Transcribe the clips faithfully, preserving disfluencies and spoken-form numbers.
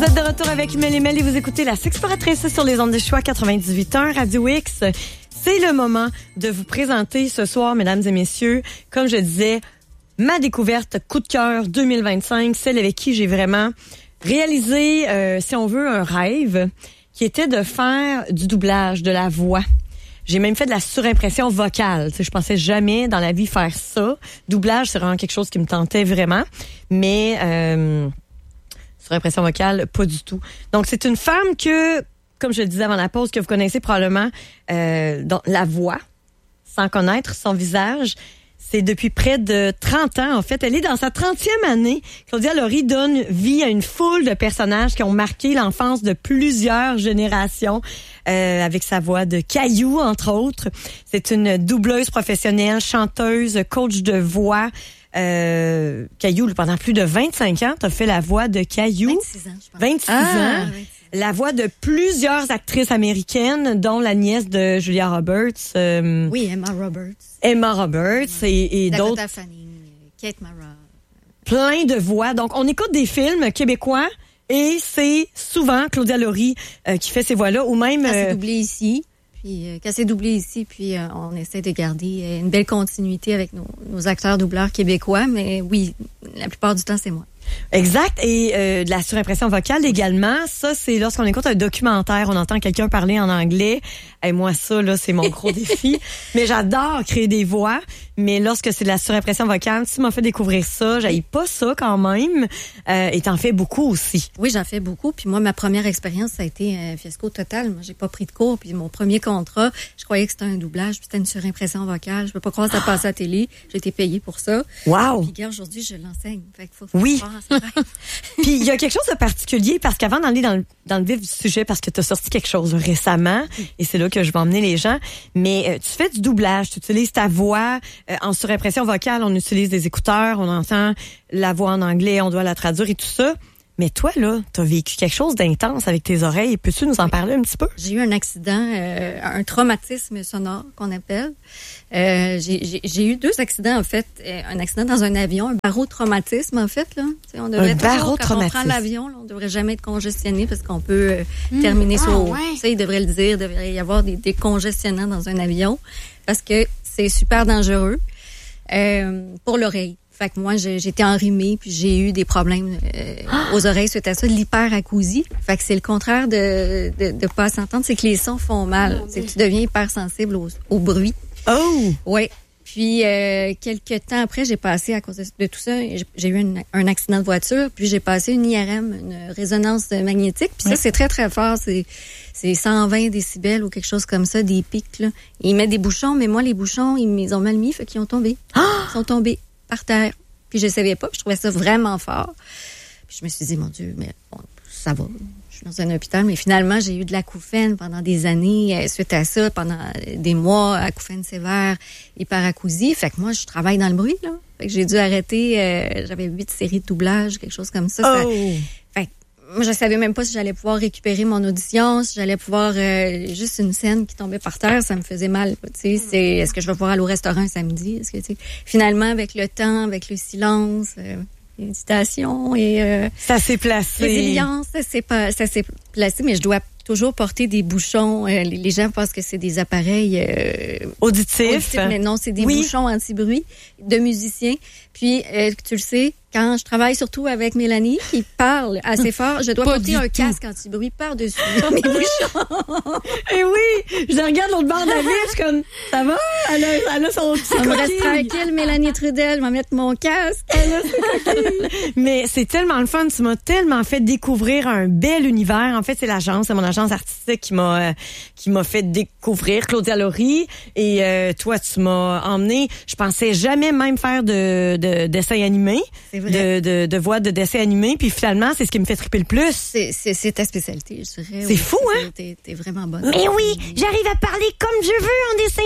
Vous êtes de retour avec Mel et Mel et vous écoutez la Sexploratrice sur les ondes de choix quatre-vingt-dix-huit point un Radio X. C'est le moment de vous présenter ce soir, mesdames et messieurs, comme je disais, ma découverte coup de cœur deux mille vingt-cinq, celle avec qui j'ai vraiment réalisé, euh, si on veut, un rêve, qui était de faire du doublage, de la voix. J'ai même fait de la surimpression vocale. Tu sais, je pensais jamais dans la vie faire ça. Doublage, c'est vraiment quelque chose qui me tentait vraiment. Mais euh, surimpression vocale, pas du tout. Donc, c'est une femme que, comme je le disais avant la pause, que vous connaissez probablement euh, dans la voix, sans connaître son visage. C'est depuis près de trente ans, en fait. Elle est dans sa trentième année. Claudia Laurie donne vie à une foule de personnages qui ont marqué l'enfance de plusieurs générations, euh, avec sa voix de Caillou, entre autres. C'est une doubleuse professionnelle, chanteuse, coach de voix. Euh, Caillou, pendant plus de vingt-cinq ans, t'as fait la voix de Caillou. vingt-six ans, je pense. vingt-six ah, ans. La voix de plusieurs actrices américaines, dont la nièce de Julia Roberts. Euh, oui, Emma Roberts. Emma Roberts Emma. et, et d'autres. Dakota Fanning, Kate Mara. Plein de voix. Donc, on écoute des films québécois et c'est souvent Claudia Laurie euh, qui fait ces voix-là, ou même... Quand euh, c'est doublé ici, puis euh, quand c'est doublé ici, puis euh, on essaie de garder euh, une belle continuité avec nos, nos acteurs doubleurs québécois, mais oui, la plupart du temps, c'est moi. Exact. Et euh, de la surimpression vocale également. Ça, c'est lorsqu'on écoute un documentaire, on entend quelqu'un parler en anglais. Et moi, ça, là, c'est mon gros défi. Mais j'adore créer des voix. Mais lorsque c'est de la surimpression vocale, tu m'as fait découvrir ça. J'haïs pas ça quand même. Euh, et t'en fais beaucoup aussi. Oui, j'en fais beaucoup. Puis moi, ma première expérience, ça a été un fiasco total. Moi, j'ai pas pris de cours. Puis mon premier contrat, je croyais que c'était un doublage. Puis c'était une surimpression vocale. Je peux pas croire que ça passait à la télé. J'ai été payée pour ça. Wow! Puis regarde, aujourd'hui, je l'enseigne. Fait qu'il faut, faut oui. faire. Puis il y a quelque chose de particulier parce qu'avant d'aller dans le, dans le vif du sujet, parce que tu as sorti quelque chose récemment, et c'est là que je vais emmener les gens, mais euh, tu fais du doublage, tu utilises ta voix euh, en surimpression vocale, on utilise des écouteurs, on entend la voix en anglais, on doit la traduire et tout ça. Mais toi, là, t'as vécu quelque chose d'intense avec tes oreilles. Peux-tu nous en parler un petit peu? J'ai eu un accident, euh, un traumatisme sonore qu'on appelle. Euh, j'ai, j'ai, j'ai eu deux accidents, en fait. Un accident dans un avion, un barotraumatisme, en fait. Là. T'sais, on devrait un barotraumatisme. Quand on prend l'avion, là, on devrait jamais être congestionné parce qu'on peut euh, mmh. terminer ah, sur... Ouais. Il devrait le dire, il devrait y avoir des, des congestionnants dans un avion parce que c'est super dangereux euh, pour l'oreille. Fait que moi, j'étais enrhumée, puis j'ai eu des problèmes euh, ah! aux oreilles suite à ça, de l'hyperacousie. Fait que c'est le contraire de de, de pas s'entendre, c'est que les sons font mal. Oh, c'est que tu deviens hypersensible au, au bruit. Oh! Oui. Puis, euh, quelques temps après, j'ai passé, à cause de, de tout ça, j'ai eu un, un accident de voiture, puis j'ai passé une I R M, une résonance magnétique. Puis oui. ça, c'est très, très fort. C'est, c'est cent vingt décibels ou quelque chose comme ça, des pics, là. Et ils mettent des bouchons, mais moi, les bouchons, ils m'ont mal mis, fait qu'ils ont tombé. Ah! Ils sont tombés par terre. Puis je savais pas, puis je trouvais ça vraiment fort. Puis je me suis dit, mon Dieu, mais bon, ça va. Je suis dans un hôpital, mais finalement, j'ai eu de l'acouphène pendant des années. Euh, suite à ça, pendant des mois, acouphène sévère, hyperacousie. Fait que moi, je travaille dans le bruit, là. Fait que j'ai dû arrêter, euh, j'avais huit séries de doublage, quelque chose comme ça. Oh. ça fait que moi, je savais même pas si j'allais pouvoir récupérer mon audition, si j'allais pouvoir... Euh, juste une scène qui tombait par terre, ça me faisait mal. Tu sais, c'est, est-ce que je vais pouvoir aller au restaurant un samedi? Est-ce que, tu sais, finalement, avec le temps, avec le silence, euh, méditation et... Euh, ça s'est placé. Résilience, ça s'est, pas, ça s'est placé, mais je dois toujours porter des bouchons. Euh, les, les gens pensent que c'est des appareils... Euh, auditifs. auditifs. Mais non, c'est des oui. bouchons anti-bruit de musiciens. Puis, euh, tu le sais, quand je travaille surtout avec Mélanie, qui parle assez fort, je dois Pas porter un tout. casque anti-bruit par-dessus mes bouchons. Et oui, je regarde l'autre bord de la ville, je suis comme, ça va? Elle a, elle a son petit On me reste tranquille, Mélanie Trudel, je vais mettre mon casque. Elle a Mais c'est tellement le fun, tu m'as tellement fait découvrir un bel univers. En fait, c'est l'agence, c'est mon agence artistique qui m'a euh, qui m'a fait découvrir Claudia Laurie. Et euh, toi, tu m'as emmené, je pensais jamais même faire de, de dessins animés. C'est vrai. De, de, de voix de dessin animé, puis finalement, c'est ce qui me fait triper le plus. C'est, c'est, c'est ta spécialité, je dirais. C'est oui, fou, c'est, hein? T'es, t'es vraiment bonne. Mais oui, j'arrive à parler comme je veux en dessin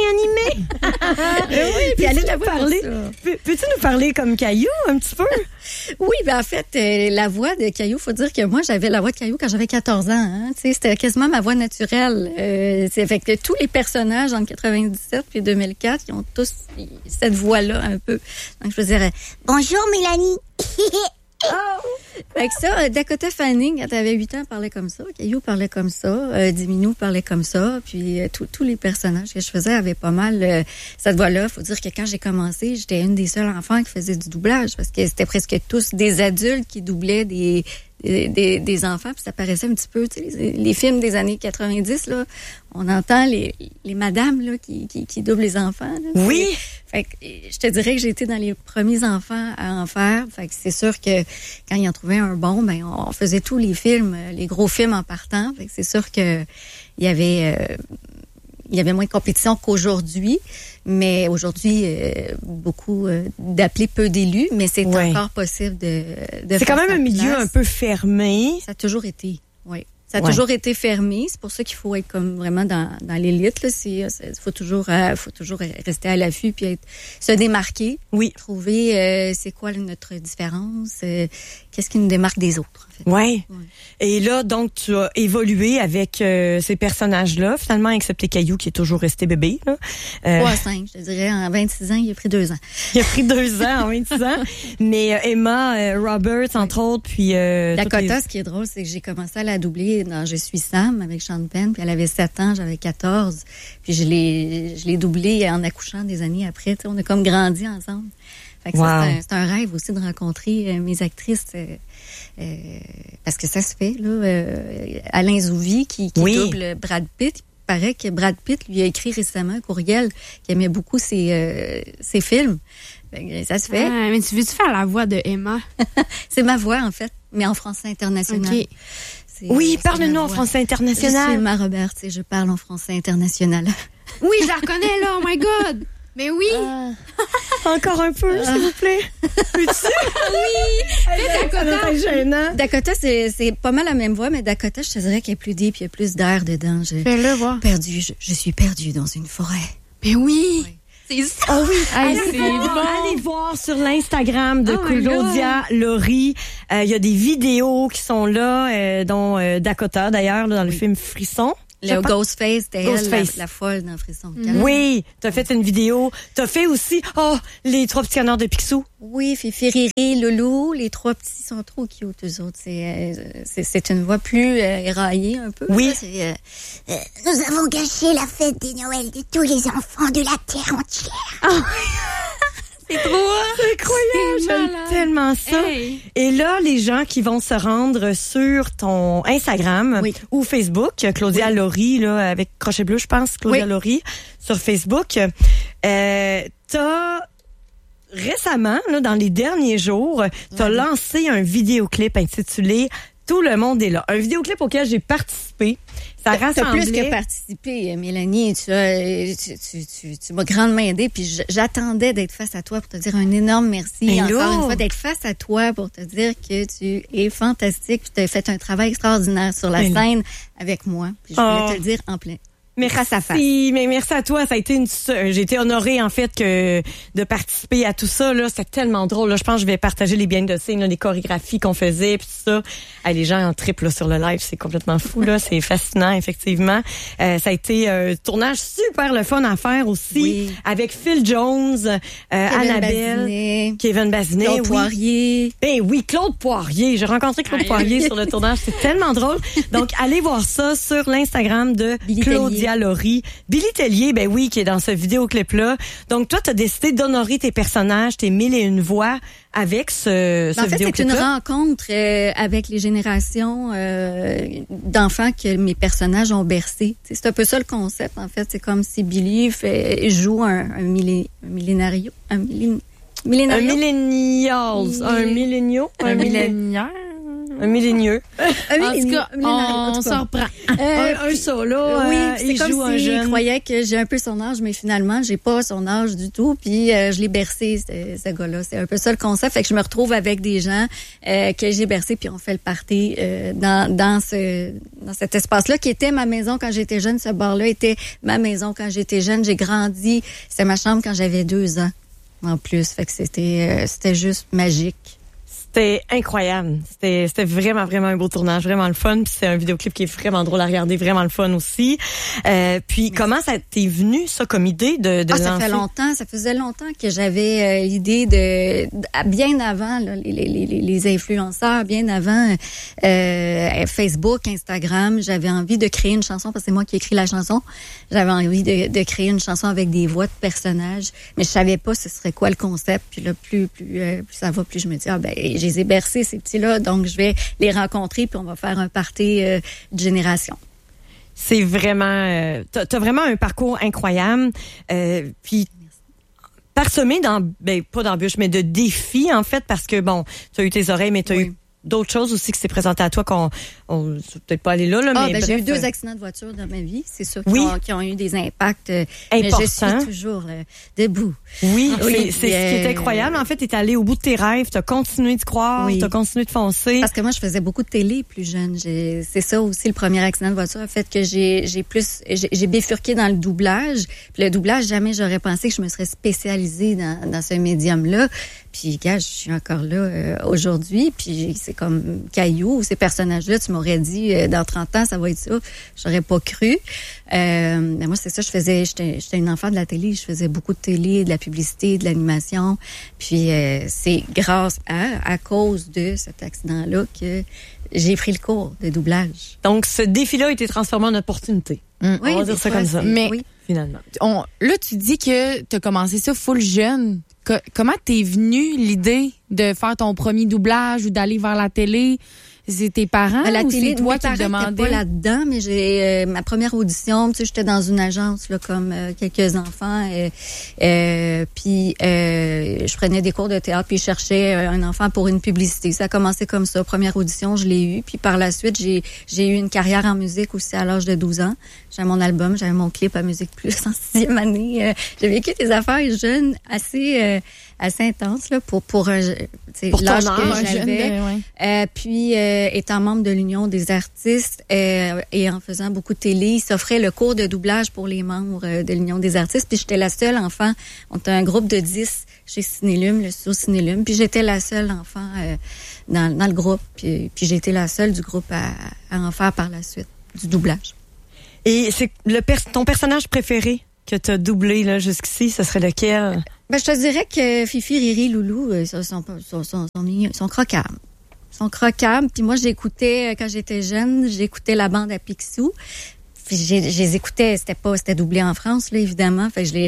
animé. Mais oui, puis peux-tu allez nous parler, peux, peux-tu nous parler comme Caillou un petit peu? Oui, ben en fait, euh, la voix de Caillou, faut dire que moi, j'avais la voix de Caillou quand j'avais quatorze ans. Hein, tu sais, c'était quasiment ma voix naturelle. Euh, c'est fait que tous les personnages entre quatre-vingt-dix-sept puis deux mille quatre, ils ont tous cette voix-là un peu. Donc je veux dire, bonjour Mélanie. Fait que ça, Dakota Fanning, quand elle avait huit ans, parlait comme ça. Caillou parlait comme ça. Euh, Diminou parlait comme ça. Puis euh, tous les personnages que je faisais avaient pas mal euh, cette voix-là. Faut dire que quand j'ai commencé, j'étais une des seules enfants qui faisait du doublage parce que c'était presque tous des adultes qui doublaient des des, des, des enfants. Puis ça paraissait un petit peu, tu sais, les, les films des années quatre-vingt-dix, là, on entend les, les madames là, qui, qui, qui doublent les enfants. Là, oui! Fait que je te dirais que j'ai été dans les premiers enfants à en faire. Fait que c'est sûr que quand ils en trouvaient un bon, ben on faisait tous les films, les gros films en partant. Fait que c'est sûr que il y avait euh, il y avait moins de compétition qu'aujourd'hui, mais aujourd'hui euh, beaucoup euh, d'appelés, peu d'élus, mais c'est ouais. encore possible de, de c'est faire quand même un milieu place. un peu fermé. Ça a toujours été, oui. Ça a ouais. toujours été fermé. C'est pour ça qu'il faut être comme vraiment dans, dans l'élite. Il faut toujours, euh, faut toujours rester à l'affût puis être, se démarquer. Oui. Trouver euh, c'est quoi notre différence, euh, qu'est-ce qui nous démarque des autres. En fait. Ouais. ouais. Et là, donc, tu as évolué avec euh, ces personnages-là, finalement, excepté Caillou qui est toujours resté bébé. Là. Euh, trois à cinq, je te dirais. En vingt-six ans, il a pris deux ans. Il a pris deux ans en vingt-six ans. Mais euh, Emma euh, Roberts, entre autres, puis... Euh, Dakota, les... ce qui est drôle, c'est que j'ai commencé à la doubler dans Je suis Sam avec Sean Penn, puis elle avait sept ans, j'avais quatorze. Puis je l'ai, je l'ai doublée en accouchant des années après. On a comme grandi ensemble. Fait que wow. ça, c'est, un, c'est un rêve aussi de rencontrer euh, mes actrices, euh, euh, parce que ça se fait, là. Euh, Alain Zouvi, qui, qui oui. double Brad Pitt. Il paraît que Brad Pitt lui a écrit récemment un courriel qui aimait beaucoup ses, euh, ses films. Ça se fait. Ah, mais tu veux-tu faire la voix de Emma? C'est ma voix, en fait, mais en français international. Okay. C'est, oui, parle-nous en français international. Je suis Emma Roberts et je parle en français international. Oui, je la reconnais, là. Oh my God! Mais oui! Ah. Encore un peu, ah. s'il vous plaît. Peux-tu? Oui! Fais Dakota! Gênant. Dakota, c'est, c'est pas mal la même voix, mais Dakota, je te dirais qu'il y a plus deep, il y a plus d'air dedans. Je, Fais-le voir. Perdu, je, je suis perdue dans une forêt. Mais oui! oui. C'est ça. Oh oui, allez, allez, voir, bon. allez voir sur l'Instagram de oh Claudia Laurie. Il euh, y a des vidéos qui sont là, euh, dont euh, Dakota d'ailleurs, là, dans le oui. film Frisson. Le Ghostface, c'était elle, la, la folle dans Frisson. Mm-hmm. Oui, t'as fait une vidéo. T'as fait aussi, oh, les trois petits canards de Picsou. Oui, Fifi, Riri, Loulou. Les trois petits sont trop cute, eux autres. C'est, euh, c'est, c'est une voix plus euh, éraillée un peu. Oui. Ça, c'est, euh, euh, nous avons gâché la fête des Noëls de tous les enfants de la terre entière. Oh. C'est trop, c'est incroyable, j'aime tellement ça. Hey. Et là, les gens qui vont se rendre sur ton Instagram oui. ou Facebook, Claudia oui. Laurie, là, avec crochet bleu, je pense, Claudia oui. Laurie, sur Facebook, euh, t'as récemment, là, dans les derniers jours, t'as oui. lancé un vidéoclip intitulé Tout le monde est là. Un vidéoclip auquel j'ai participé. Ça rassemblait... T'as plus que participé, Mélanie. Tu, as, tu, tu, tu, tu m'as grandement aidé. Puis j'attendais d'être face à toi pour te dire un énorme merci. Et encore une fois, d'être face à toi pour te dire que tu es fantastique. Puis tu as fait un travail extraordinaire sur la Mais scène là. Avec moi. Puis je voulais oh. te le dire en plein. Merci, face à face. mais merci à toi. Ça a été une, j'ai été honorée en fait que de participer à tout ça là. C'était tellement drôle. Là, je pense que je vais partager les behind the scenes, là, les chorégraphies qu'on faisait, puis tout ça. Ah, les gens en trip là sur le live, c'est complètement fou là. C'est fascinant effectivement. Euh, ça a été un tournage super le fun à faire aussi oui. avec Phil Jones, euh, Kevin Annabelle, Bazinet, Kevin Bazinet, Claude oui. Poirier. Ben oui, Claude Poirier. J'ai rencontré Claude Aïe. Poirier sur le tournage. C'est tellement drôle. Donc allez voir ça sur l'Instagram de Billy Claudia. Laurie. Billy Tellier, ben oui, qui est dans ce vidéoclip-là. Donc, toi, tu as décidé d'honorer tes personnages, tes mille et une voix avec ce, ce en fait, vidéoclip-là. C'est une rencontre euh, avec les générations euh, d'enfants que mes personnages ont bercé. T'sais, c'est un peu ça le concept, en fait. C'est comme si Billy fait, joue un, un, millé, un millénario. Un millén, millénario. Un millénials. Un millénio. Un millénaire. Un millénieux. En tout cas, on s'en reprend. Euh, un, un solo, euh, oui, c'est il comme joue un jeune. Il croyait que j'ai un peu son âge, mais finalement, j'ai pas son âge du tout. Puis euh, je l'ai bercé, ce, ce gars-là. C'est un peu ça le concept. Fait que je me retrouve avec des gens euh, que j'ai bercé, puis on fait le party euh, dans dans ce dans cet espace-là qui était ma maison quand j'étais jeune. Ce bar-là était ma maison quand j'étais jeune. J'ai grandi. C'était ma chambre quand j'avais deux ans en plus. Fait que c'était euh, c'était juste magique. C'était incroyable. C'était, c'était vraiment, vraiment un beau tournage, vraiment le fun. Puis c'est un vidéoclip qui est vraiment drôle à regarder, vraiment le fun aussi. Euh, puis Merci. Comment ça t'est venu, ça, comme idée de, de ah, lancer? Ça fait longtemps, ça faisait longtemps que j'avais euh, l'idée de, de, bien avant là, les, les, les, les influenceurs, bien avant euh, Facebook, Instagram, j'avais envie de créer une chanson, parce que c'est moi qui ai écrit la chanson. J'avais envie de, de créer une chanson avec des voix de personnages, mais je savais pas ce serait quoi le concept. Puis là, plus, plus, euh, plus ça va, plus je me dis, ah ben, je les ai bercés, ces petits-là, donc je vais les rencontrer, puis on va faire un party euh, de génération. C'est vraiment... Euh, t'as, t'as vraiment un parcours incroyable. Euh, puis parsemé dans... Ben, pas d'embûches, mais de défis, en fait, parce que, bon, tu as eu tes oreilles, mais tu as oui. eu d'autres choses aussi qui s'est présenté à toi qu'on... On ne peut-être pas aller là, là ah, mais ben, bref, j'ai eu deux accidents de voiture dans ma vie, c'est sûr, oui. qui, ont, qui ont eu des impacts. Euh, Important. Mais je suis toujours euh, debout. Oui, oui, c'est, c'est euh, ce qui est incroyable. En fait, tu es allé au bout de tes rêves, tu as continué de croire, oui. tu as continué de foncer. Parce que moi, je faisais beaucoup de télé plus jeune. J'ai, c'est ça aussi, le premier accident de voiture a fait que j'ai, j'ai plus, j'ai, j'ai bifurqué dans le doublage. Puis le doublage, jamais j'aurais pensé que je me serais spécialisée dans, dans ce médium-là. Puis, gars, je suis encore là euh, aujourd'hui. Puis, c'est comme Caillou, ces personnages-là, tu m'aurais dit, euh, dans trente ans, ça va être ça. J'aurais pas cru. Euh, mais moi, c'est ça, je faisais, j'étais, j'étais une enfant de la télé. Je faisais beaucoup de télé, de la publicité, de l'animation. Puis, euh, c'est grâce à, à cause de cet accident-là que j'ai pris le cours de doublage. Donc, ce défi-là a été transformé en opportunité. Mmh. Oui, on va dire ça fois, comme ça. Mais, oui. Finalement. On, là, tu dis que tu as commencé ça full jeune. Que, comment t'es venue l'idée de faire ton premier doublage ou d'aller vers la télé? C'est tes parents à la ou télé, c'est toi qui te demandais? Pas là-dedans, mais j'ai euh, ma première audition, tu sais, j'étais dans une agence là comme euh, quelques enfants, euh, euh, puis euh, je prenais des cours de théâtre, puis je cherchais un enfant pour une publicité. Ça a commencé comme ça. Première audition, je l'ai eu, puis par la suite, j'ai j'ai eu une carrière en musique aussi à l'âge de douze ans. J'avais mon album, j'avais mon clip à Musique Plus en sixième année. Euh, j'ai vécu des affaires jeunes assez euh, assez intenses là pour pour, euh, pour l'âge âge, que j'avais. Jeune, ouais. euh, puis euh, étant membre de l'Union des artistes euh, et en faisant beaucoup de télé, il s'offrait le cours de doublage pour les membres euh, de l'Union des artistes. Puis j'étais la seule enfant. On était un groupe de dix chez Cinélume, le studio Cinélume. Puis j'étais la seule enfant euh, dans, dans le groupe. Puis, puis j'ai été la seule du groupe à, à en faire par la suite du doublage. Et c'est le per- ton personnage préféré que tu as doublé là jusqu'ici, ce serait lequel? Ben, je te dirais que Fifi, Riri, Loulou euh, sont, sont, sont, sont, sont, sont croquables. Ils sont croquables. Puis moi, j'écoutais, quand j'étais jeune, j'écoutais la bande à Picsou. Puis je les écoutais, c'était pas, c'était doublé en France, là, évidemment. Fait que je les,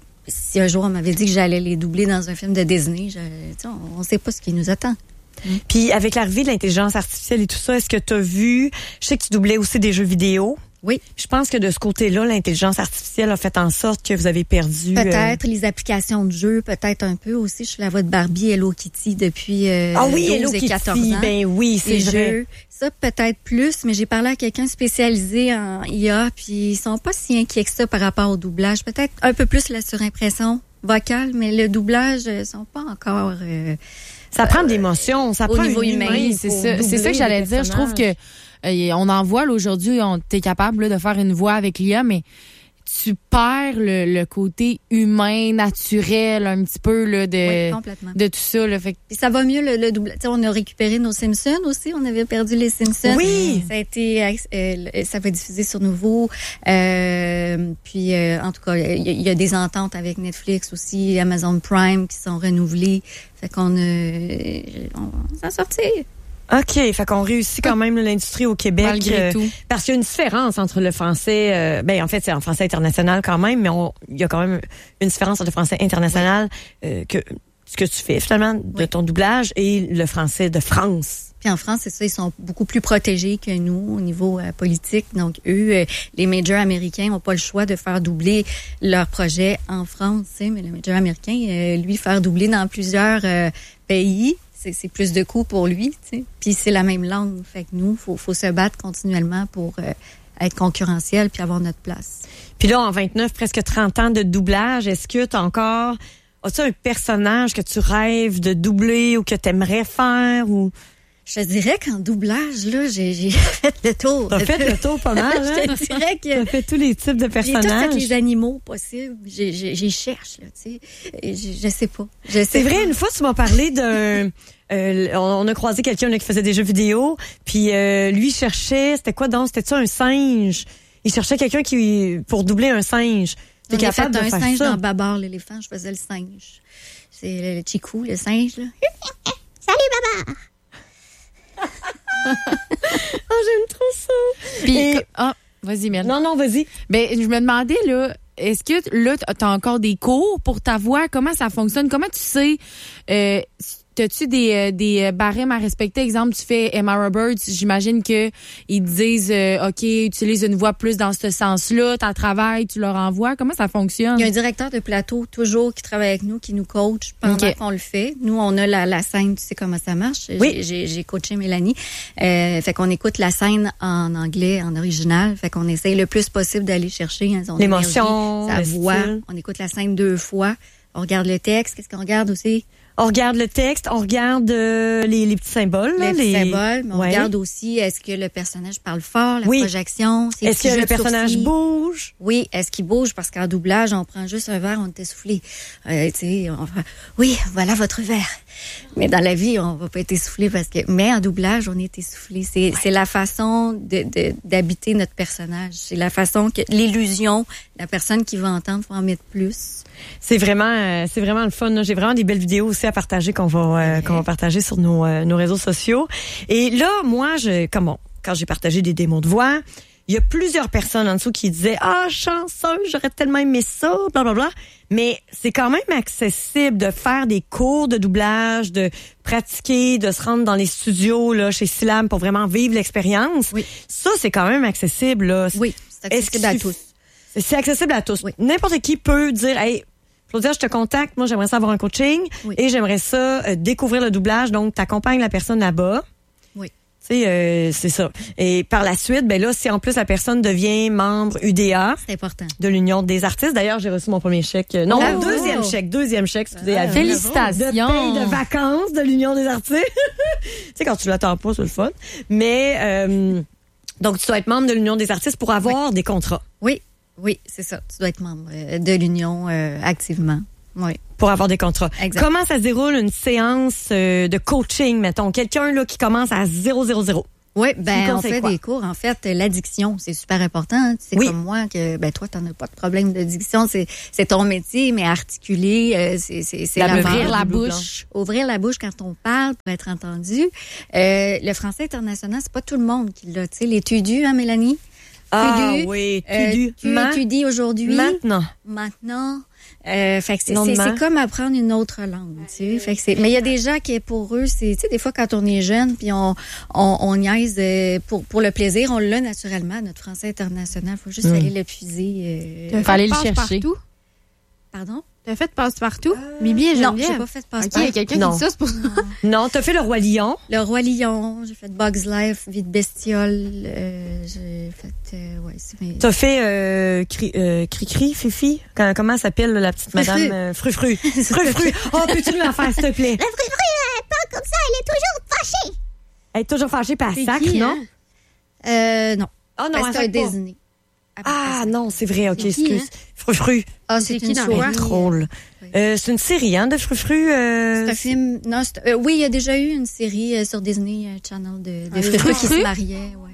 si un jour on m'avait dit que j'allais les doubler dans un film de Disney, je, on, on sait pas ce qui nous attend. Mmh. Puis avec l'arrivée de l'intelligence artificielle et tout ça, est-ce que tu as vu, je sais que tu doublais aussi des jeux vidéo. Oui. Je pense que de ce côté-là, l'intelligence artificielle a fait en sorte que vous avez perdu... Peut-être euh... les applications de jeu, peut-être un peu aussi. Je suis la voix de Barbie, Hello Kitty depuis euh, ah oui, douze Hello et Kitty. quatorze ans. Ben oui, c'est les vrai. Jeux. Ça, peut-être plus, mais j'ai parlé à quelqu'un spécialisé en I A, puis ils sont pas si inquiets que ça par rapport au doublage. Peut-être un peu plus la surimpression vocale, mais le doublage, ils sont pas encore... Euh, ça prend de l'émotion, ça au prend niveau une humain. humain, c'est ça, c'est ça que j'allais dire. Je trouve que euh, on en voit là, aujourd'hui, on t'es capable là, de faire une voix avec l'I A, mais tu perds le, le côté humain, naturel, un petit peu là, de, oui, de tout ça. Là, fait que... Puis ça va mieux le, le doublage. On a récupéré nos Simpsons aussi. On avait perdu les Simpsons. Oui. Ça a été, euh, ça va être diffusé sur Nouveau. Euh, puis euh, en tout cas, il y, y a des ententes avec Netflix aussi, Amazon Prime qui sont renouvelées. Fait qu'on euh, on s'en sortit. OK, fait qu'on réussit quand même l'industrie au Québec. Malgré euh, tout. Parce qu'il y a une différence entre le français, euh, ben en fait c'est en français international quand même, mais on, il y a quand même une différence entre le français international euh, que ce que tu fais finalement de oui. ton doublage et le français de France. Puis en France, c'est ça, ils sont beaucoup plus protégés que nous au niveau euh, politique. Donc eux, euh, les majors américains n'ont pas le choix de faire doubler leur projet en France, tu sais, mais le major américain, euh, lui, faire doubler dans plusieurs euh, pays. C'est, c'est plus de coûts pour lui, tu sais. Puis c'est la même langue. Fait que nous, faut, faut se battre continuellement pour euh, être concurrentiel puis avoir notre place. Puis là, en vingt-neuf, presque trente ans de doublage, est-ce que tu as encore... As-tu un personnage que tu rêves de doubler ou que tu aimerais faire ou... Je te dirais qu'en doublage, là, j'ai, j'ai fait le tour. T'as fait le tour pas mal, hein? Je te dirais que... T'as fait tous les types de personnages. J'ai tous les animaux possibles. J'ai, j'ai, j'y cherche, là, tu sais. Je, je sais pas. Je sais C'est pas. vrai, une fois, tu m'as parlé d'un... Euh, on a croisé quelqu'un là, qui faisait des jeux vidéo, puis euh, lui cherchait... C'était quoi donc? C'était-tu un singe? Il cherchait quelqu'un qui pour doubler un singe. T'es capable de un faire singe ça? dans Babar l'éléphant. Je faisais le singe. C'est le Chikou, le singe, là. Salut, Babar! Oh, j'aime trop ça. Puis, Et... ah, vas-y, Mel. Non, non, vas-y. Ben, je me demandais, là, est-ce que là, t'as encore des cours pour ta voix? Comment ça fonctionne? Comment tu sais, euh, t'as-tu des, des barèmes à respecter? Exemple, tu fais Emma Roberts, j'imagine que ils te disent, euh, OK, utilise une voix plus dans ce sens-là, t'as travail, tu leur envoies. Comment ça fonctionne? Il y a un directeur de plateau, toujours, qui travaille avec nous, qui nous coach pendant okay. qu'on le fait. Nous, on a la, la scène, tu sais comment ça marche. Oui. J'ai, j'ai, j'ai coaché Mélanie. Euh, fait qu'on écoute la scène en anglais, en original. Fait qu'on essaye le plus possible d'aller chercher hein, son l'émotion, énergie, sa voix. style. On écoute la scène deux fois. On regarde le texte. Qu'est-ce qu'on regarde aussi? On regarde le texte, on regarde euh, les, les petits symboles. Les là, petits les... symboles, mais on ouais. regarde aussi, est-ce que le personnage parle fort, la oui. projection? C'est est-ce que le personnage sourcils. bouge? Oui, est-ce qu'il bouge? Parce qu'en doublage, on prend juste un verre, on est essoufflé. Euh, tu sais, on va, oui, voilà votre verre. Mais dans la vie, on va pas être essoufflé parce que, mais en doublage, on est essoufflé. C'est, ouais. c'est la façon de, de, d'habiter notre personnage. C'est la façon que, l'illusion, la personne qui va entendre, faut en mettre plus. C'est vraiment, euh, c'est vraiment le fun. Là. J'ai vraiment des belles vidéos aussi à partager qu'on va, euh, qu'on va partager sur nos, euh, nos réseaux sociaux. Et là, moi, je, comment, quand j'ai partagé des démos de voix, il y a plusieurs personnes en dessous qui disaient ah chanceuse, j'aurais tellement aimé ça, bla bla bla. Mais c'est quand même accessible de faire des cours de doublage, de pratiquer, de se rendre dans les studios là chez Syllab pour vraiment vivre l'expérience. Oui. Ça c'est quand même accessible là. Oui, c'est accessible à tous. C'est accessible à tous. Oui. N'importe qui peut dire hey, Claudia, je te contacte, moi j'aimerais ça avoir un coaching oui. et j'aimerais ça euh, découvrir le doublage, donc t'accompagnes la personne là-bas. Oui. Tu sais, euh, c'est ça. Et par la suite, ben là, si en plus la personne devient membre U D A, c'est important. De l'Union des artistes. D'ailleurs, j'ai reçu mon premier chèque. Euh, non, Bravo. deuxième chèque, deuxième chèque, excusez, Ah, félicitations. De paye de vacances de l'Union des artistes. Tu sais, quand tu l'attends pas, c'est le fun. Mais euh, donc, tu dois être membre de l'Union des artistes pour avoir oui. des contrats. Oui, oui, c'est ça. Tu dois être membre de l'Union euh, activement. Oui. Pour avoir des contrats. Exact. Comment ça se déroule une séance euh, de coaching, mettons? Quelqu'un là qui commence à zéro zéro zéro. Oui, ben on fait quoi? des cours. En fait, l'addiction, c'est super important. Hein. C'est oui. comme moi que ben toi, t'en as pas de problème d'addiction. C'est c'est ton métier, mais articuler, euh, c'est c'est c'est la ouvrir la bouche, ouvrir la bouche quand on parle pour être entendu. Euh, le français international, c'est pas tout le monde qui l'a. Tu sais, les tudus, hein, Mélanie. Ah tudu, oui, tudu. Euh, tu Ma- étudies aujourd'hui. Maintenant. Maintenant. Euh, fait que c'est, c'est, c'est comme apprendre une autre langue, tu sais. Fait que c'est, mais il y a des gens qui, pour eux, c'est, tu sais, des fois quand on est jeune, puis on, on, on niaise euh, pour, pour le plaisir, on l'a naturellement, notre français international. Faut juste mmh. aller le puiser. Euh, faut aller le chercher. Partout. Pardon? T'as fait passe-partout? Euh, Bibi et non, Geneviève? j'ai pas fait passe-partout. OK, il y a quelqu'un non. qui dit ça, c'est pour ça. Non, t'as fait le Roi Lion. Le Roi Lion, j'ai fait Bugs Life, Vie de bestiole, euh, j'ai fait, euh, ouais, c'est mes... T'as fait, euh, cri, euh, Cri-Cri, Fifi? Comment, comment s'appelle la petite madame? Euh, Fru-Fru. Fru-Fru. Oh, peux-tu me la faire, s'il te plaît? La Fru-Fru, elle parle comme ça, elle est toujours fâchée. Elle est toujours fâchée par C'est sac, qui, non? Hein? Euh, non. Oh non, c'est un Disney. Ah non, c'est vrai, ok, c'est qui, excuse. hein? Fru-Fru. Ah, c'est, c'est une qui dans souris. Drôle. Oui. Euh, c'est une série, hein, de Fru-Fru. Euh... C'est un film. Non, c'est, euh, oui, il y a déjà eu une série euh, sur Disney euh, Channel de, de Ah, Fru-Fru qui Fru-Fru? se mariait. Ouais.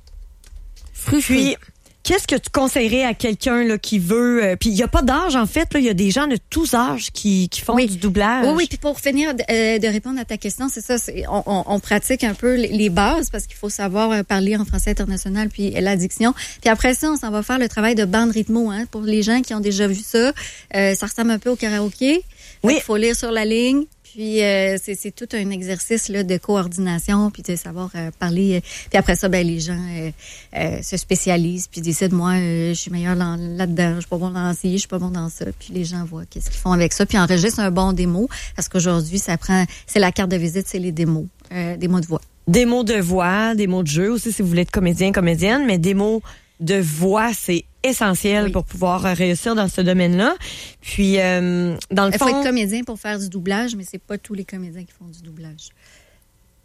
Fru-Fru. Puis, qu'est-ce que tu conseillerais à quelqu'un là qui veut... Euh, puis, il n'y a pas d'âge, en fait. Il y a des gens de tous âges qui, qui font Oui. du doublage. Oui, oui. Puis pour finir de, euh, de répondre à ta question, c'est ça. C'est, on, on, on pratique un peu les, les bases parce qu'il faut savoir euh, parler en français international puis euh, l'addiction. Puis après ça, on s'en va faire le travail de bande rythmo. Hein, pour les gens qui ont déjà vu ça, euh, ça ressemble un peu au karaoké. Oui. Il faut lire sur la ligne. Puis euh, c'est, c'est tout un exercice là, de coordination, puis de savoir euh, parler. Euh, puis après ça, ben les gens euh, euh, se spécialisent, puis décident, moi, euh, je suis meilleure là, là-dedans, je suis pas bon dans ci, je suis pas bon dans ça. Puis les gens voient qu'est-ce qu'ils font avec ça, puis enregistrent un bon démo, parce qu'aujourd'hui, ça prend, c'est la carte de visite, c'est les démos, euh, des mots de voix. Des mots de voix, des mots de jeu aussi, si vous voulez être comédien, comédienne, mais des mots de voix, c'est essentiel oui. pour pouvoir réussir dans ce domaine-là. Puis, euh, dans le Il fond... faut être comédien pour faire du doublage, mais c'est pas tous les comédiens qui font du doublage.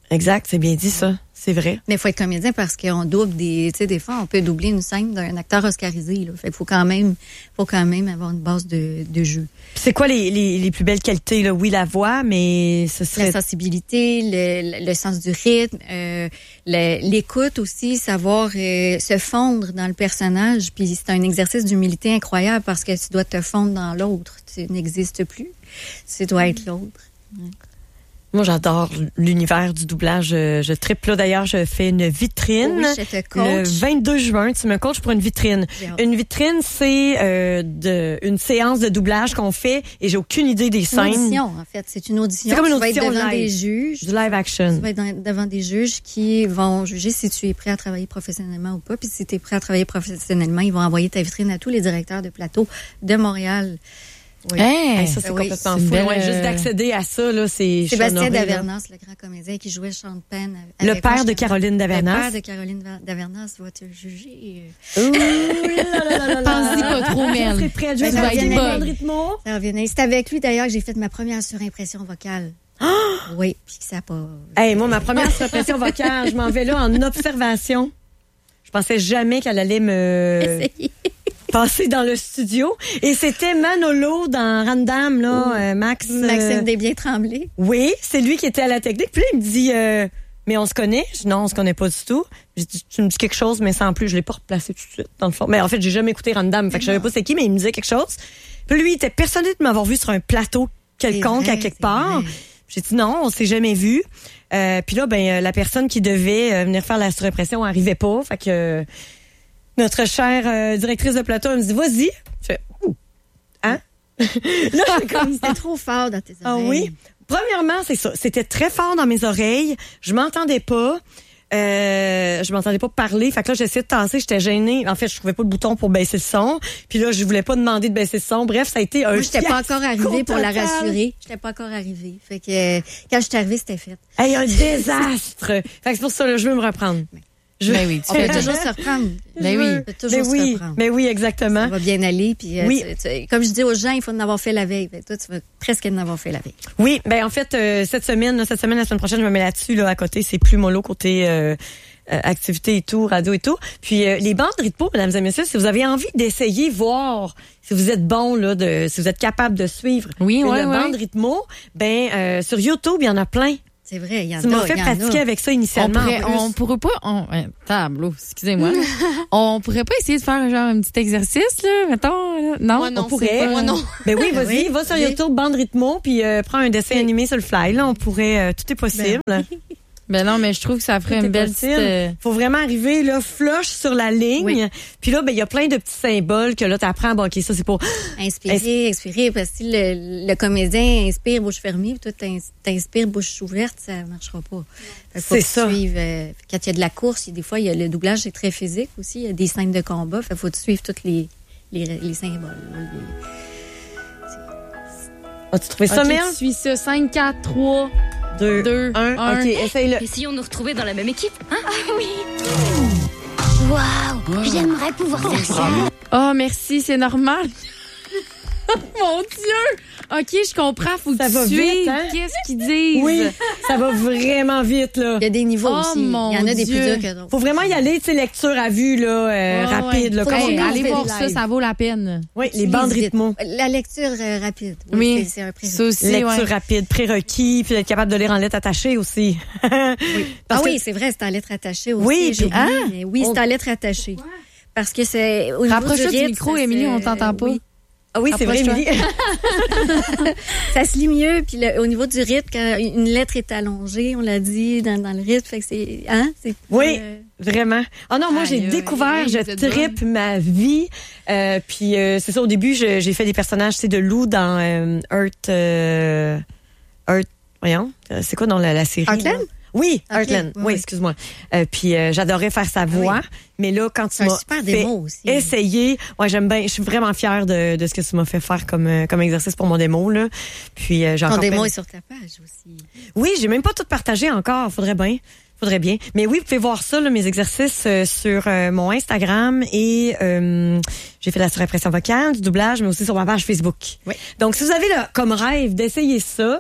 Exact, c'est bien dit ça. C'est vrai. Mais il faut être comédien parce qu'on double des, tu sais, des fois, on peut doubler une scène d'un acteur oscarisé, là. Fait qu'il faut quand même, faut quand même avoir une base de, de jeu. Puis c'est quoi les, les, les plus belles qualités, là? Oui, la voix, mais ce serait... La sensibilité, le, le sens du rythme, euh, le, l'écoute aussi, savoir euh, se fondre dans le personnage. Puis c'est un exercice d'humilité incroyable parce que tu dois te fondre dans l'autre. Tu n'existes plus. Tu dois être l'autre. Ouais. Moi, j'adore l'univers du doublage. Je, je tripe là. D'ailleurs, je fais une vitrine. Oui, je te coach. Le vingt-deux juin, tu me coaches pour une vitrine. Bien. Une vitrine, c'est euh, de, une séance de doublage qu'on fait et j'ai aucune idée des scènes. Une audition, en fait. C'est une audition. C'est comme une tu vas audition être devant live. des juges. Du live action. Tu vas être dans- devant des juges qui vont juger si tu es prêt à travailler professionnellement ou pas. Puis si tu es prêt à travailler professionnellement, ils vont envoyer ta vitrine à tous les directeurs de plateau de Montréal. Oui. Hey, Hey, ça, c'est Oui, complètement c'est une fou. belle, Ouais, juste euh, d'accéder à ça, là, c'est... je suis Sébastien honorée, là. Davernas, le grand comédien qui jouait Sean Penn. Le avec père moi, de je- Caroline Davernas. Le père de Caroline Va- Davernas va te juger. Ouh là là là là là. Pense-y pas trop, Mel. Je serai prête, je Ben, vais ça faire vient des d'aller. bonnes rythmos. Ça revenait. C'est avec lui d'ailleurs que j'ai fait ma première surimpression vocale. Oui, puis que ça a pas. Hey, moi, ma première suppression vocale, je m'en vais là en observation. Je pensais jamais qu'elle allait me passer dans le studio. Et c'était Manolo dans Random, là, euh, Max. euh, Maxime Desbiens-Tremblay. Oui, c'est lui qui était à la technique. Puis là, il me dit, euh, mais on se connaît? Je dis, non, on se connaît pas du tout. Je dis, tu me dis quelque chose, mais sans plus. Je l'ai pas replacé tout de suite, dans le fond. Mais en fait, j'ai jamais écouté Random. Fait que je savais pas c'est qui, mais il me disait quelque chose. Puis lui, il était persuadé de m'avoir vu sur un plateau quelconque C'est vrai, à quelque c'est part. vrai. J'ai dit non, on s'est jamais vu. Euh, puis là, ben euh, la personne qui devait euh, venir faire la surimpression arrivait pas. Fait que euh, notre chère euh, directrice de plateau, elle me dit, vas-y. Je fais, ouh, hein? Là, j'ai comme C'était trop fort dans tes ah oreilles. oui. Premièrement, c'est ça. C'était très fort dans mes oreilles. Je m'entendais pas. Euh, je m'entendais pas parler. Fait que là, j'essayais de tasser. J'étais gênée. En fait, je trouvais pas le bouton pour baisser le son. Puis là, je voulais pas demander de baisser le son. Bref, ça a été un Moi, j'étais pas fiasco encore arrivée pour la total. rassurer. J'étais pas encore arrivée. Fait que euh, quand je suis arrivée, c'était fait. Hey, un désastre. Fait que c'est pour ça, là, je veux me reprendre. Je... Ben oui, tu On fais peut bien. toujours se reprendre. Ben oui. On peut toujours Mais se oui, reprendre. mais oui, exactement. Ça va bien aller. Puis, euh, Oui. tu- tu- comme je dis aux gens, il faut en avoir fait la veille. Ben, toi, tu vas presque en avoir fait la veille. Oui, ben en fait, euh, cette semaine, là, cette semaine, la semaine prochaine, je me mets là-dessus, là, à côté. C'est plus mollo côté euh, euh, activité et tout, radio et tout. Puis euh, les bandes rythmo, mesdames et messieurs, si vous avez envie d'essayer, voir si vous êtes bon, là, de, si vous êtes capable de suivre Oui, une ouais, bande ouais. rythmo, ben euh, sur YouTube, il y en a plein. C'est vrai, il y en a. Tu m'as fait il y en pratiquer a. avec ça On initialement. pourrait, en plus. on pourrait pas, on, euh, tableau, excusez-moi. on pourrait pas essayer de faire genre un petit exercice, là, mettons, là? Non, Moi non, on pourrait. c'est pas- moi non. Ben oui, vas-y, Oui, va sur oui. YouTube, bande rythmo, puis euh, prends un dessin animé sur le fly. Là, on pourrait, euh, tout est possible. Ben non, mais je trouve que ça ferait Tout est une belle possible. petite, euh, Faut vraiment arriver là, flush sur la ligne. Oui. Puis là, ben il y a plein de petits symboles que là t'apprends. Bon, ok, ça c'est pour. Inspirer, expirer. Parce que si le, le comédien inspire bouche fermée, puis toi, t'ins- t'inspires bouche ouverte, ça marchera pas. Fait que faut C'est que tu ça. suives, euh, quand il y a de la course, il y a des fois, il y a le doublage, c'est très physique aussi. Il y a des scènes de combat. Fait faut que tu suives tous les, les, les symboles. là, les- As-tu trouvé ça, ok, Mel? tu suis ça, cinq, quatre, trois, Deux, deux, un. un. Ok, essaye-le. Essayons de nous retrouver dans la même équipe. Hein? Waouh, j'aimerais pouvoir faire ça. Oh, merci, c'est normal. Mon Dieu! OK, je comprends, faut que Ça tu va suives. vite, hein? Qu'est-ce qu'ils disent? Oui, ça va vraiment vite là. Il y a des niveaux Oh, aussi. Il y mon en a des Dieu. plus durs que d'autres. Faut vraiment y aller, tu sais, lecture à vue là, euh, Ouais, rapide là. ouais. Comme Hey, on allez fait voir des ça, lives. ça vaut la peine. Oui, les Tu bandes lises vite. rythmo. La lecture euh, rapide. Oui, Oui. c'est- c'est un prérequis. Ça aussi, Lecture ouais. rapide, prérequis, puis être capable de lire en lettres attachées aussi. Oui. Parce Ah que- oui, c'est vrai, c'est en lettres attachées aussi. Oui, j'ai puis- oublié, ah! mais oui, On- c'est en lettres attachées. Parce que c'est au niveau Rapproche-toi du du rythme, micro, ça Émilie, se- on t'entend pas. oui. Ah oui, c'est vrai, Approche-toi. Émilie. Ça se lit mieux, puis le- au niveau du rythme, quand une lettre est allongée, on l'a dit dans, dans le rythme, fait que c'est, hein, c'est Oui. euh, Vraiment. Ah non, moi, j'ai Aïe, aïe, découvert, aïe, je vous êtes trippe ma vie. Euh, puis euh, c'est ça, au début, je- j'ai fait des personnages, tu sais, de loup dans euh, Earth... Euh, Earth... Voyons, euh, c'est quoi dans la, la série? Heartland? là? Oui, Ok, Heartland. oui, Oui, oui. excuse-moi. Euh, puis euh, j'adorais faire sa voix. Mais là, quand tu c'est un m'as super fait démo aussi. essayer, ouais, j'aime bien. Je suis vraiment fière de, de ce que tu m'as fait faire comme, euh, comme exercice pour mon démo, là. Puis euh, j'ai Ton encore démo plein- est sur ta page aussi. Oui, j'ai même pas tout partagé encore. Faudrait bien. Faudrait bien. Mais oui, vous pouvez voir ça, là, mes exercices euh, sur euh, mon Instagram et euh, j'ai fait la surimpression vocale, du doublage, mais aussi sur ma page Facebook. Oui. Donc, si vous avez là, comme rêve d'essayer ça, puis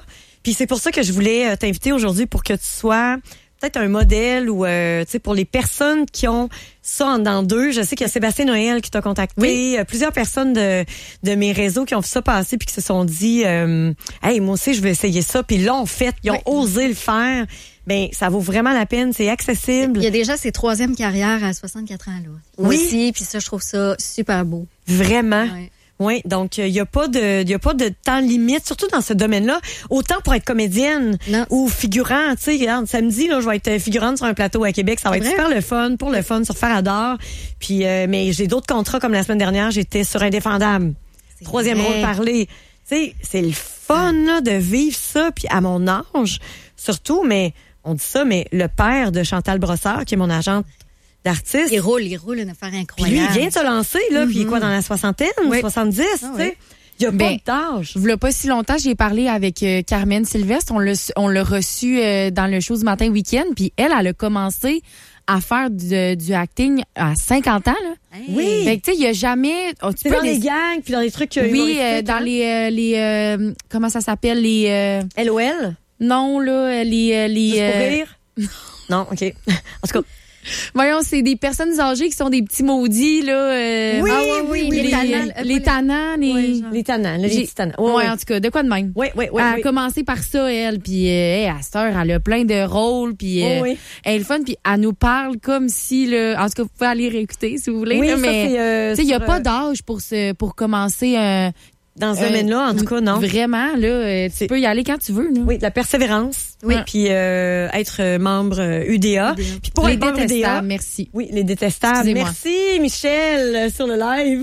Puis c'est pour ça que je voulais t'inviter aujourd'hui pour que tu sois peut-être un modèle ou euh, tu sais pour les personnes qui ont ça en dedans d'eux. Je sais qu'il y a Sébastien Noël qui t'a contacté, oui. euh, plusieurs personnes de de mes réseaux qui ont vu ça passer puis qui se sont dit euh, hey, moi aussi je veux essayer ça, puis l'ont fait, ils ont oui. osé le faire. Ben ça vaut vraiment la peine, c'est accessible. Il y a déjà ses troisième carrières à soixante-quatre ans là. Oui, aussi, puis ça je trouve ça super beau. Vraiment. Ouais. Oui, donc il y a pas de il y a pas de temps limite, surtout dans ce domaine-là. Autant pour être comédienne non. ou figurant, tu sais, regarde, samedi là, je vais être figurante sur un plateau à Québec, ça va c'est être vrai? super le fun, pour le fun, sur Faire Adore. Puis euh, mais j'ai d'autres contrats comme la semaine dernière, j'étais sur Indéfendable. C'est Troisième rôle parlé. Tu sais, c'est le fun là de vivre ça, puis à mon âge surtout, mais on dit ça, mais le père de Chantal Brossard, qui est mon agente d'artiste. Il roule, il roule une affaire incroyable. Puis lui, il vient de se lancer, là, mm-hmm. puis il est quoi, dans la soixantaine, oui. soixante-dix, ah, tu sais. Oui. Il y a ben, pas d'âge. Il y a pas si longtemps, j'ai parlé avec euh, Carmen Sylvestre. On l'a, on l'a reçue euh, dans le show du matin week-end, puis elle, elle a commencé à faire du, du acting à cinquante ans, là. Hey. Oui. Fait que, tu sais, il y a jamais... Oh, tu c'est peux dans les... les gangs, puis dans les trucs... Euh, oui, euh, dans hein? les... Euh, les euh, comment ça s'appelle? Les... Euh... L O L? Non, là, les... les Juste pour rire? Non, OK. En tout cas... Voyons, c'est des personnes âgées qui sont des petits maudits, là. Euh, oui, ah, oui, oui, oui, les, les tannants. Les, les tannants, les... Oui, les tannants, les petits tannants. Oui, ouais, ouais. En tout cas, de quoi de même? Oui, oui, oui. Elle oui. a commencé par ça, elle, puis euh, à cette heure, elle a plein de rôles, puis euh, oui, oui. elle est le fun, puis elle nous parle comme si, là, en tout cas, vous pouvez aller réécouter si vous voulez, oui, là, ça, mais euh, il n'y a sur, pas d'âge pour, se, pour commencer un... Dans ce euh, domaine-là, en tout cas, non. Vraiment, là, euh, tu c'est... peux y aller quand tu veux. Là. Oui, la persévérance. Oui. Puis euh, être membre U D A. Puis pour les être membre U D A, merci. Oui, les détestables. Merci, Michel, sur le live.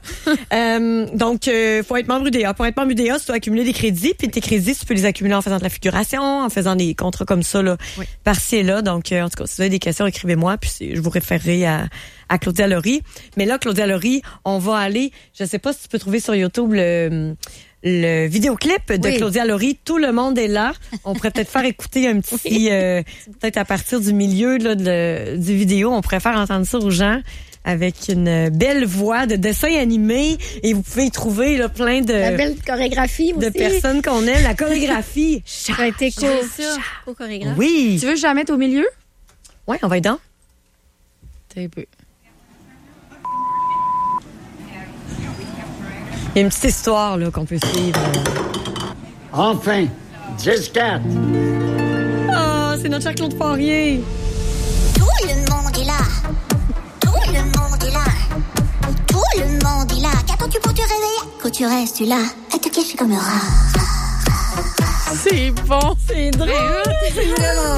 euh, donc, euh, faut être membre U D A. Pour être membre U D A, tu dois accumuler des crédits. Puis tes crédits, tu peux les accumuler en faisant de la figuration, en faisant des contrats comme ça, là, oui. par-ci et là. Donc, euh, en tout cas, si vous avez des questions, écrivez-moi. Puis je vous référerai à... à Claudia Laurie. Mais là, Claudia Laurie, on va aller, je sais pas si tu peux trouver sur YouTube le, le vidéoclip de oui. Claudia Laurie. Tout le monde est là. On pourrait peut-être faire écouter un petit, oui. euh, peut-être à partir du milieu là, de, du vidéo, on pourrait faire entendre ça aux gens avec une belle voix de dessin animé. Et vous pouvez y trouver là, plein de... La belle chorégraphie aussi. De personnes qu'on aime. La chorégraphie. Ça a été cool, ça. Au chorégraphe. Oui. Tu veux que je la mette au milieu? Oui, on va y dans. Un peu. Il y a une petite histoire là, qu'on peut suivre. Enfin, dix quatre. Ah, oh, c'est notre cher Claude Poirier. Tout le monde est là. Tout le monde est là. Tout le monde est là. Qu'attends-tu pour te réveiller? Quand tu restes là, à te cacher comme un rat. C'est bon, c'est drôle. C'est vraiment